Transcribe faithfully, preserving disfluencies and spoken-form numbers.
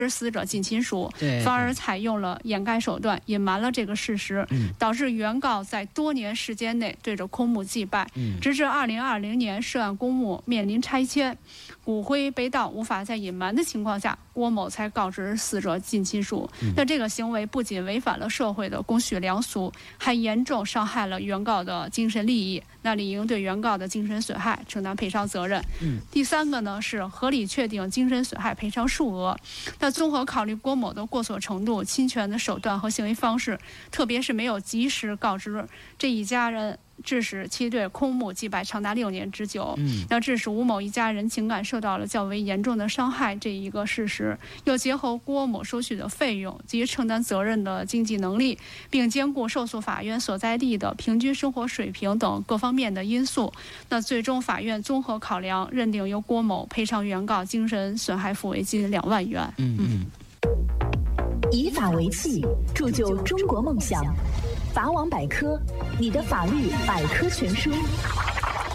死者近亲属，反而采用了掩盖手段，隐瞒了这个事实，导致原告在多年时间内对着公墓祭拜，直至二零二零年涉案公墓面临拆迁，骨灰被盗，无法再隐瞒的情况下，郭某才告知死者近亲属。那这个行为不仅违反了社会的公序良俗，还严重伤害了原告的精神利益，那理应对原告的精神损害承担赔偿责任。第三个呢是合理确定精神损害赔偿数额。那综合考虑郭某的过错程度、侵权的手段和行为方式，特别是没有及时告知这一家人，致使其对空墓祭拜长达六年之久，嗯，那致使吴某一家人情感受到了较为严重的伤害这一个事实，又结合郭某收取的费用及承担责任的经济能力，并兼顾受诉法院所在地的平均生活水平等各方面的因素，那最终法院综合考量，认定由郭某赔偿原告精神损害抚慰金两万元。 嗯嗯。 以法为器，铸就中国梦想。法网百科，你的法律百科全书。